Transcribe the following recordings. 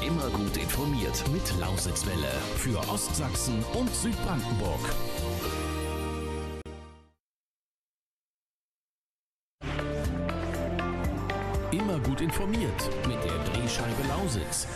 Immer gut informiert mit Lausitzwelle für Ostsachsen und Südbrandenburg. Immer gut informiert mit der Drehscheibe Lausitz.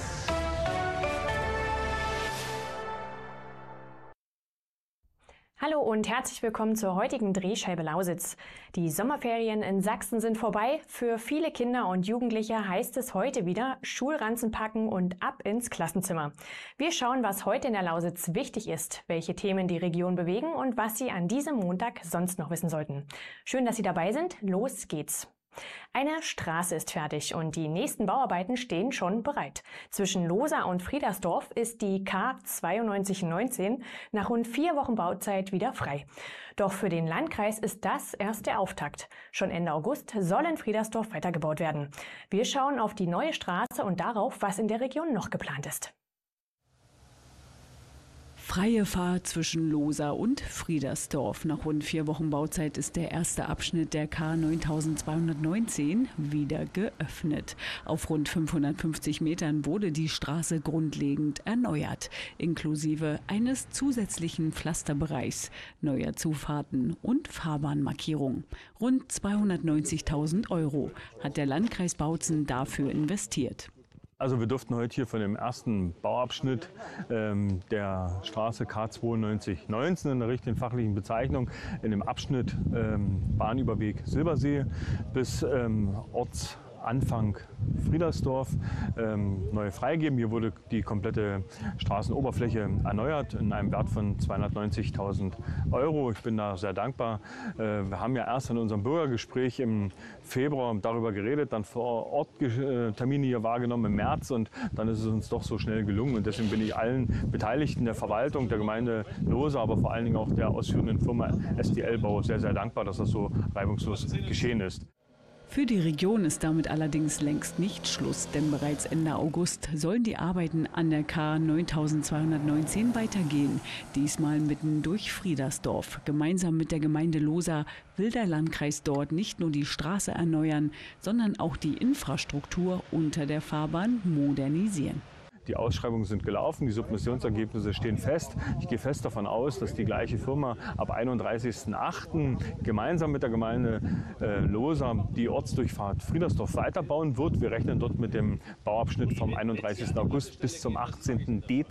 Hallo und herzlich willkommen zur heutigen Drehscheibe Lausitz. Die Sommerferien in Sachsen sind vorbei. Für viele Kinder und Jugendliche heißt es heute wieder Schulranzen packen und ab ins Klassenzimmer. Wir schauen, was heute in der Lausitz wichtig ist, welche Themen die Region bewegen und was Sie an diesem Montag sonst noch wissen sollten. Schön, dass Sie dabei sind. Los geht's. Eine Straße ist fertig und die nächsten Bauarbeiten stehen schon bereit. Zwischen Lohsa und Friedersdorf ist die K 9219 nach rund 4 Wochen Bauzeit wieder frei. Doch für den Landkreis ist das erst der Auftakt. Schon Ende August soll in Friedersdorf weitergebaut werden. Wir schauen auf die neue Straße und darauf, was in der Region noch geplant ist. Freie Fahrt zwischen Lohsa und Friedersdorf. Nach rund 4 Wochen Bauzeit ist der erste Abschnitt der K 9219 wieder geöffnet. Auf rund 550 Metern wurde die Straße grundlegend erneuert, inklusive eines zusätzlichen Pflasterbereichs, neuer Zufahrten und Fahrbahnmarkierung. Rund 290.000 € hat der Landkreis Bautzen dafür investiert. Also wir durften heute hier von dem ersten Bauabschnitt der Straße K 9219 in der richtigen fachlichen Bezeichnung in dem Abschnitt Bahnüberweg Silbersee bis Ortsanfang Friedersdorf neu freigeben. Hier wurde die komplette Straßenoberfläche erneuert in einem Wert von 290.000 €. Ich bin da sehr dankbar. Wir haben ja erst in unserem Bürgergespräch im Februar darüber geredet, dann vor Ort Termine hier wahrgenommen im März und dann ist es uns doch so schnell gelungen. Und deswegen bin ich allen Beteiligten der Verwaltung, der Gemeinde Lohsa, aber vor allen Dingen auch der ausführenden Firma SDL Bau sehr, sehr dankbar, dass das so reibungslos geschehen ist. Für die Region ist damit allerdings längst nicht Schluss, denn bereits Ende August sollen die Arbeiten an der K 9219 weitergehen. Diesmal mitten durch Friedersdorf. Gemeinsam mit der Gemeinde Lohsa will der Landkreis dort nicht nur die Straße erneuern, sondern auch die Infrastruktur unter der Fahrbahn modernisieren. Die Ausschreibungen sind gelaufen, die Submissionsergebnisse stehen fest. Ich gehe fest davon aus, dass die gleiche Firma ab 31.08. gemeinsam mit der Gemeinde Lohsa die Ortsdurchfahrt Friedersdorf weiterbauen wird. Wir rechnen dort mit dem Bauabschnitt vom 31. August bis zum 18. Dezember.